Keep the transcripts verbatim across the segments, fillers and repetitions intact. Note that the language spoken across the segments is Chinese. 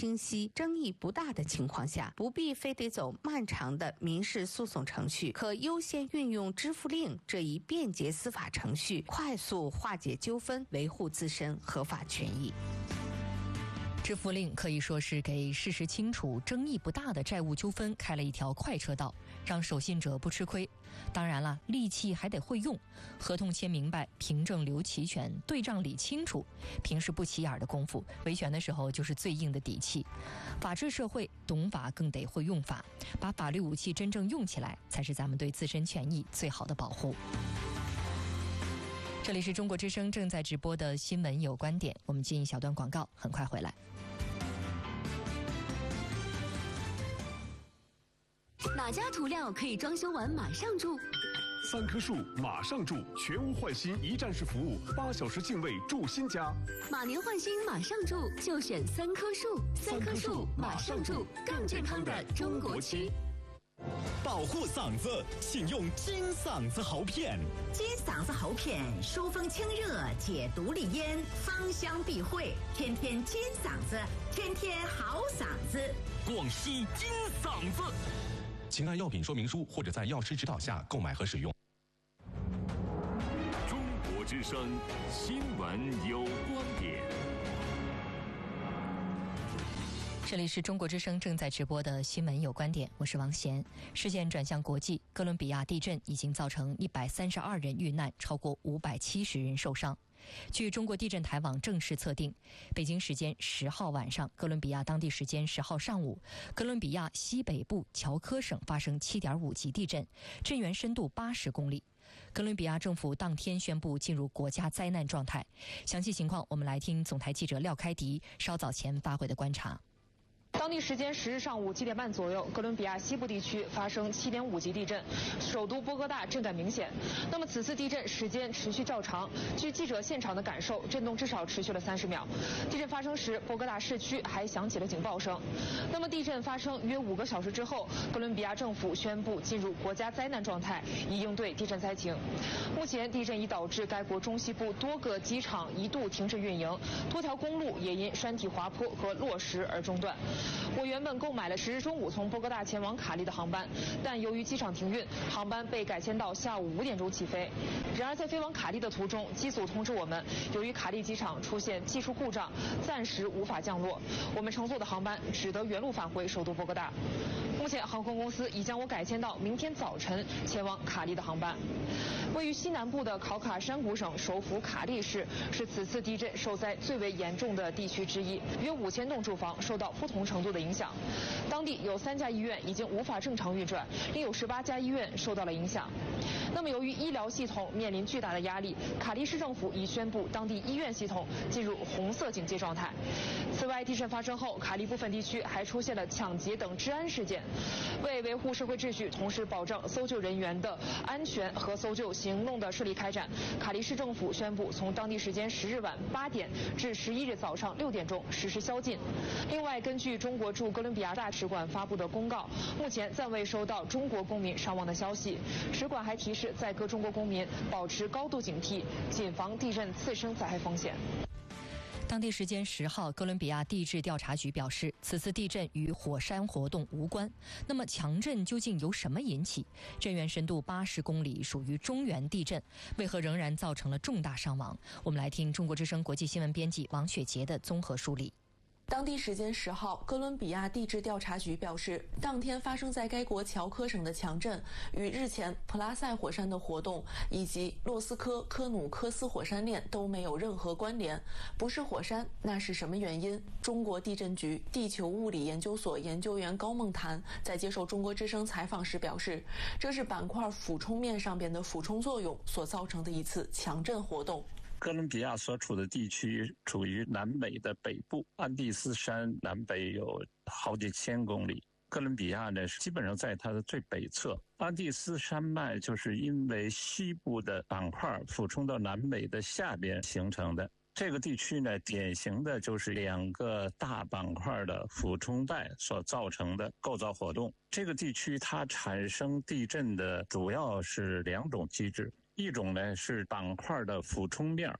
清晰、争议不大的情况下，不必非得走漫长的民事诉讼程序，可优先运用支付令这一便捷司法程序，快速化解纠纷，维护自身合法权益。 支付令可以说是给事实清楚、争议不大的债务纠纷开了一条快车道，让守信者不吃亏。当然了，利器还得会用，合同签明白，凭证留齐全，对账理清楚。平时不起眼的功夫，维权的时候就是最硬的底气。法治社会，懂法更得会用法，把法律武器真正用起来，才是咱们对自身权益最好的保护。这里是中国之声正在直播的新闻有观点，我们进一小段广告，很快回来。 哪家涂料可以装修完马上住？ 三棵树马上住，全屋换新一站式服务，八小时净位住新家。 马年换新马上住，就选三棵树。三棵树马上住，更健康的中国区。 保护嗓子，请用金嗓子喉片。 金嗓子喉片疏风清热，解毒利咽，芳香避秽，天天金嗓子，天天好嗓子。 广西金嗓子。 请按药品说明书或者在药师指导下购买和使用。 中国之声新闻有观点。 这里是中国之声正在直播的新闻有观点，我是王贤。事件转向国际，哥伦比亚地震已经造成一百三十二人遇难，超过五百七十人受伤。据中国地震台网正式测定，北京时间十号晚上，哥伦比亚当地时间十号上午，哥伦比亚西北部乔科省发生 七点五 级地震，震源深度八十公里。哥伦比亚政府当天宣布进入国家灾难状态。详细情况，我们来听总台记者廖开迪稍早前发回的观察。 当地时间十日上午七点半左右，哥伦比亚西部地区发生 七点五 级地震，首都波哥大震感明显。那么此次地震时间持续较长，据记者现场的感受，震动至少持续了三十秒。地震发生时，波哥大市区还响起了警报声。那么地震发生约五个小时之后，哥伦比亚政府宣布进入国家灾难状态，以应对地震灾情。目前地震已导致该国中西部多个机场一度停止运营，多条公路也因山体滑坡和落石而中断。我原本购买了十日中午从波哥大前往卡利的航班，但由于机场停运，航班被改签到下午五点钟起飞。然而在飞往卡利的途中，机组通知我们，由于卡利机场出现技术故障，暂时无法降落，我们乘坐的航班只得原路返回首都波哥大。目前航空公司已将我改签到明天早晨前往卡利的航班。位于西南部的考卡山谷省首府卡利市是此次地震受灾最为严重的地区之一，约五千栋住房受到不同程度的影响。当地有三家医院已经无法正常运转，另有十八家医院受到了影响。那么由于医疗系统面临巨大的压力，卡利市政府已宣布当地医院系统进入红色警戒状态。此外，地震发生后，卡利部分地区还出现了抢劫等治安事件。为维护社会秩序，同时保障搜救人员的安全和搜救行动的顺利开展，卡利市政府宣布从当地时间十日晚八点至十一日早上六点钟实施宵禁。另外，根据中国驻哥伦比亚大使馆发布的公告，目前暂未收到中国公民伤亡的消息。使馆还提示在各中国公民保持高度警惕，谨防地震次生灾害风险。 当地时间十号，哥伦比亚地质调查局表示，此次地震与火山活动无关。那么强震究竟由什么引起？震源深度八十公里，属于中原地震，为何仍然造成了重大伤亡？我们来听中国之声国际新闻编辑王雪杰的综合梳理。 当地时间十号，哥伦比亚地质调查局表示，当天发生在该国乔科省的强震与日前普拉塞火山的活动以及洛斯科科努科斯火山链都没有任何关联。不是火山，那是什么原因？中国地震局地球物理研究所研究员高梦谈在接受中国之声采访时表示，这是板块俯冲面上边的俯冲作用所造成的一次强震活动。 哥伦比亚所处的地区处于南美的北部，安第斯山南北有好几千公里。哥伦比亚呢，基本上在它的最北侧。安第斯山脉就是因为西部的板块俯冲到南美的下边形成的。这个地区呢，典型的就是两个大板块的俯冲带所造成的构造活动。这个地区它产生地震的主要是两种机制。一种呢是板块的俯冲面，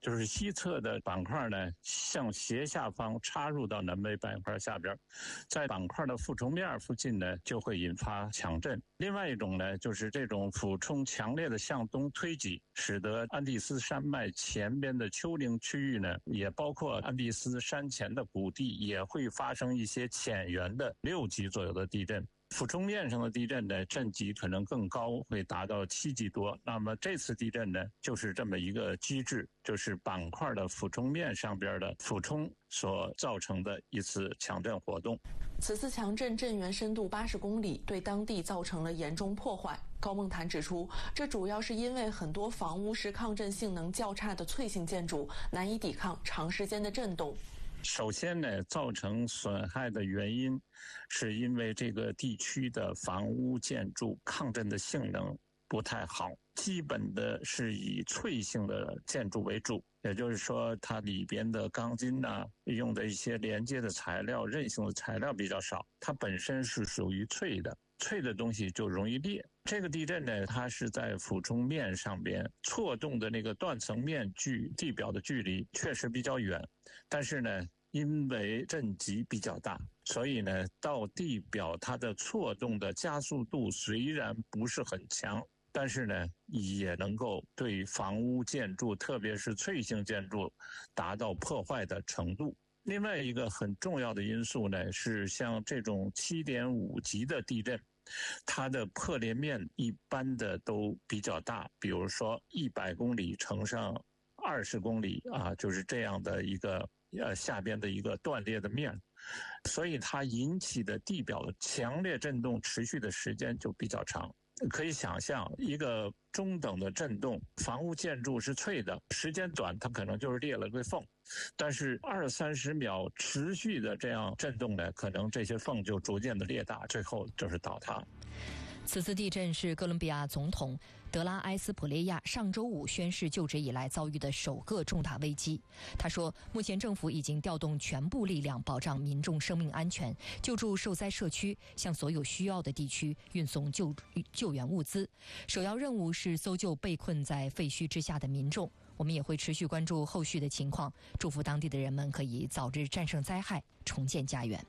就是西侧的板块呢向斜下方插入到南北板块下边，在板块的俯冲面附近呢就会引发强震。另外一种呢就是这种俯冲强烈的向东推挤，使得安第斯山脉前边的丘陵区域呢，也包括安第斯山前的谷地，也会发生一些浅源的六级左右的地震。俯冲面上的地震呢，震级可能更高，会达到七级多。那么这次地震呢，就是这么一个机制，就是板块的俯冲面上边的俯冲所造成的一次强震活动。 此次强震震源深度八十公里，对当地造成了严重破坏。高梦潭指出，这主要是因为很多房屋是抗震性能较差的脆性建筑，难以抵抗长时间的震动。 首先呢，造成损害的原因是因为这个地区的房屋建筑抗震的性能不太好，基本的是以脆性的建筑为主，也就是说它里边的钢筋呐、啊，用的一些连接的材料、韧性的材料比较少，它本身是属于脆的，脆的东西就容易裂。这个地震呢，它是在俯冲面上边错动的那个断层面距地表的距离确实比较远，但是呢，因为震级比较大，所以呢，到地表它的错动的加速度虽然不是很强，但是呢，也能够对房屋建筑，特别是脆性建筑，达到破坏的程度。另外一个很重要的因素呢，是像这种 七点五 级的地震，它的破裂面一般的都比较大，比如说一百公里乘上二十公里啊，就是这样的一个呃下边的一个断裂的面，所以它引起的地表的强烈震动持续的时间就比较长。可以想象，一个中等的震动，房屋建筑是脆的，时间短，它可能就是裂了个缝，但是二三十秒持续的这样震动呢，可能这些缝就逐渐的裂大，最后就是倒塌。 此次地震是哥伦比亚总统德拉埃斯普雷亚上周五宣誓就职以来遭遇的首个重大危机。他说，目前政府已经调动全部力量保障民众生命安全，救助受灾社区，向所有需要的地区运送救救援物资。首要任务是搜救被困在废墟之下的民众。我们也会持续关注后续的情况，祝福当地的人们可以早日战胜灾害，重建家园。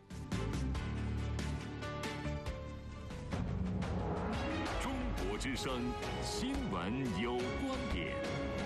之声新闻有观点。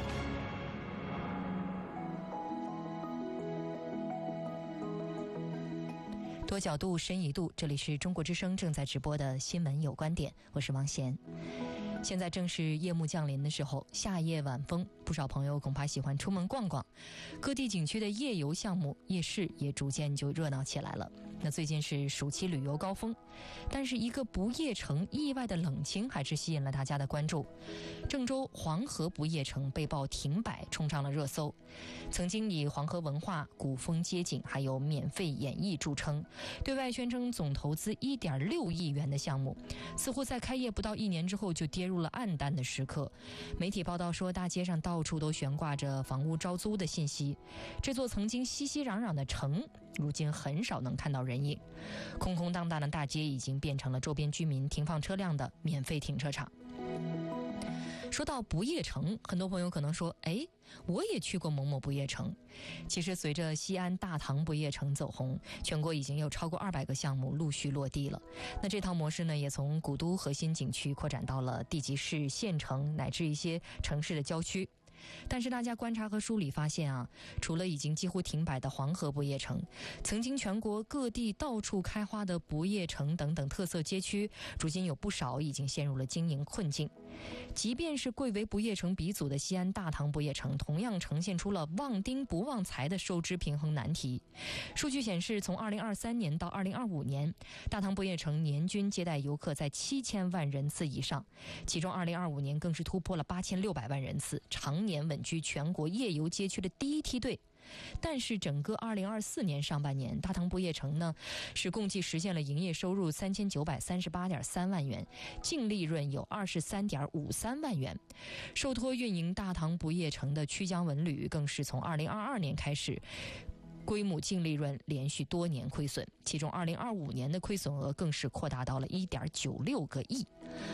多角度、深一度，这里是中国之声正在直播的新闻有观点，我是王贤。现在正是夜幕降临的时候，夏夜晚风，不少朋友恐怕喜欢出门逛逛。各地景区的夜游项目、夜市也逐渐就热闹起来了。那最近是暑期旅游高峰，但是一个不夜城意外的冷清还是吸引了大家的关注。郑州黄河不夜城被曝停摆，冲上了热搜。曾经以黄河文化、古风街景还有免费演绎著称，对外宣称总投资 一点六亿元的项目，似乎在开业不到一年之后就跌入了暗淡的时刻。媒体报道说，大街上到处都悬挂着房屋招租的信息。这座曾经熙熙攘攘的城，如今很少能看到人影。空空荡荡的大街已经变成了周边居民停放车辆的免费停车场。说到不夜城，很多朋友可能说，哎，我也去过某某不夜城。其实随着西安大唐不夜城走红，全国已经有超过二百个项目陆续落地了。那这套模式呢，也从古都核心景区扩展到了地级市、县城乃至一些城市的郊区。但是大家观察和梳理发现啊，除了已经几乎停摆的黄河不夜城，曾经全国各地到处开花的不夜城等等特色街区，如今有不少已经陷入了经营困境。即便是贵为不夜城鼻祖的西安大唐不夜城，同样呈现出了旺丁不旺财的收支平衡难题。数据显示，从二零二三年到二零二五年，大唐不夜城年均接待游客在七千万人次以上，其中二零二五年更是突破了八千六百万人次，常年稳居全国夜游街区的第一梯队。但是整个二零二四年上半年，大唐不夜城呢是共计实现了营业收入三千九百三十八点三万元，净利润有二十三点五三万元。受托运营大唐不夜城的曲江文旅更是从二零二二年开始，规模净利润连续多年亏损，其中二零二五年的亏损额更是扩大到了一点九六个亿。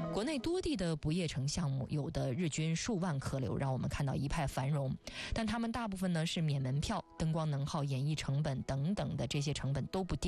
国内多地的不夜城项目，有的日均数万客流，让我们看到一派繁荣。但他们大部分呢是免门票、灯光能耗、演艺成本等等的这些成本都不低。